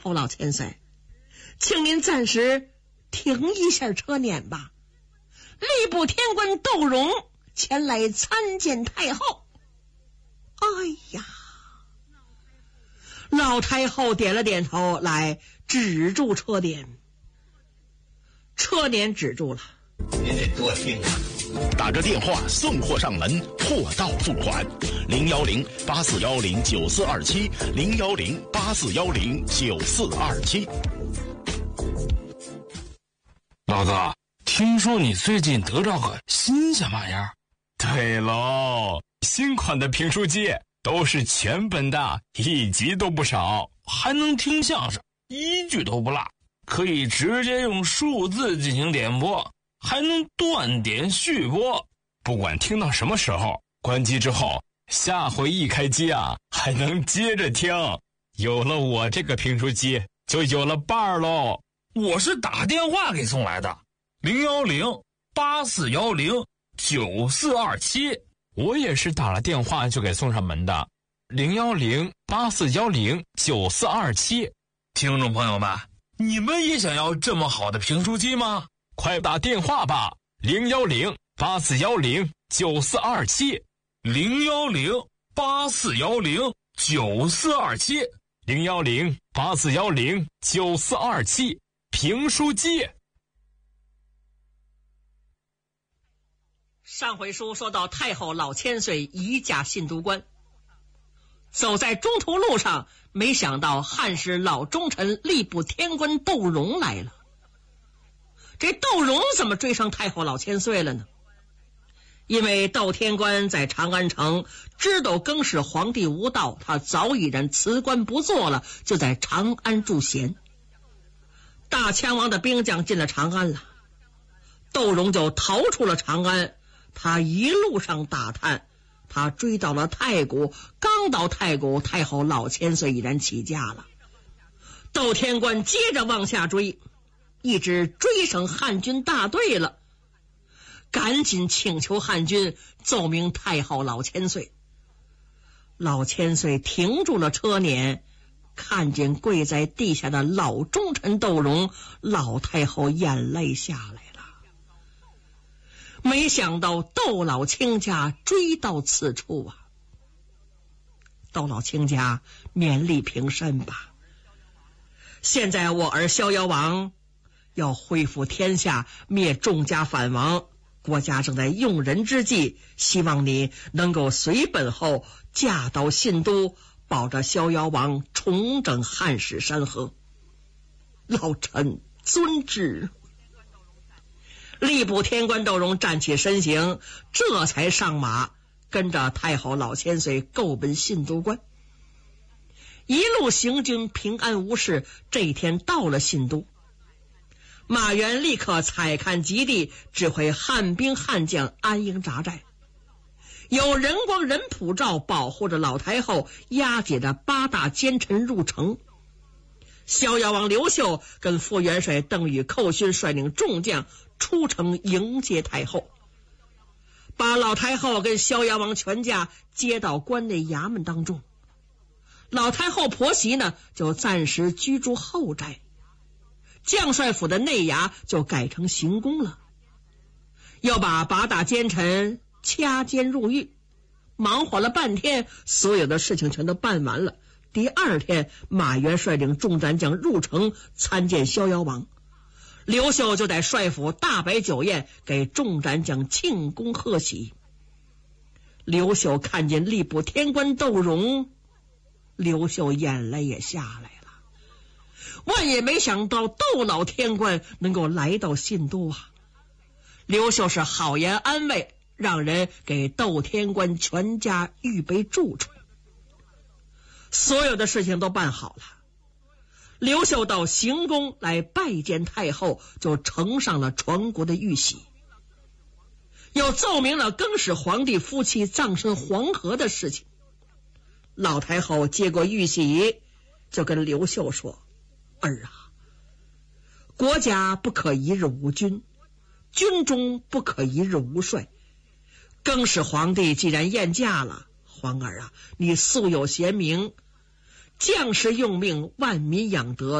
后老千岁，请您暂时停一下车辇吧。吏部天官窦融前来参见太后。哎呀，老太后点了点头，来止住车辇。车辇止住了。 您得多听啊！ 打个电话送货上门，货到付款。010-8410-9427 010-8410-9427。 老子听说你最近得着个新鲜玩意儿？ 对喽，新款的评书机都是全本的，1集都不少， 还能听相声，1句都不落，可以直接用数字进行点播，还能断点续播， 不管听到什么时候，关机之后下回一开机啊，还能接着听。有了我这个评书机，就有了伴儿喽。 我是打电话给送来的，010-8410-9427。 我也是打了电话就给送上门的，010-8410-9427。 听众朋友们，你们也想要这么好的评书机吗？ 快打电话吧，010-8410-9427 010-8410-9427 010-8410-9427。评书机。 上回书说到太后老千岁移驾信都关，走在中途路上，没想到汉室老忠臣吏部天官窦融来了。这窦融怎么追上太后老千岁了呢？因为窦天官在长安城知道更始皇帝无道，他早已然辞官不做了，就在长安驻闲。大羌王的兵将进了长安了，窦融就逃出了长安。他一路上打探，他追到了太谷，刚到太谷，太后老千岁已然起驾了。窦天官接着往下追，一直追上汉军大队了，赶紧请求汉军奏明太后老千岁。老千岁停住了车辇，看见跪在地下的老忠臣窦融，老太后眼泪下来了。没想到窦老卿家追到此处啊！窦老卿家勉力平身吧。现在我儿逍遥王要恢复天下，灭众家反王，国家正在用人之际，希望你能够随本后驾到信都，保着逍遥王重整汉室山河。老臣遵旨。吏部天官窦融站起身形，这才上马，跟着太后老千岁够奔信都关。一路行军平安无事，这一天到了信都。马援立刻采看极地，指挥汉兵汉将安营扎寨，有人光人普照保护着老太后，押解着8大奸臣入城。逍遥王刘秀跟副元帅邓禹寇勋率领众将出城迎接太后，把老太后跟逍遥王全家接到关内衙门当中。老太后婆媳呢，就暂时居住后宅，将帅府的内衙就改成行宫了。又把8大奸臣掐监入狱，忙活了半天，所有的事情全都办完了。第2天，马援率领众战将入城参见逍遥王，刘秀就在帅府大摆酒宴，给众战将庆功贺喜。刘秀看见吏部天官窦融，刘秀眼泪也下来了。万也没想到窦老天官能够来到信都啊！刘秀是好言安慰，让人给窦天官全家预备住处。所有的事情都办好了，刘秀到行宫来拜见太后，就呈上了传国的玉玺，又奏明了更始皇帝夫妻葬身黄河的事情。老太后接过玉玺，就跟刘秀说：“儿啊，国家不可一日无君，军中不可一日无帅。更始皇帝既然晏驾了，皇儿啊，你素有贤名，将士用命，万民养德，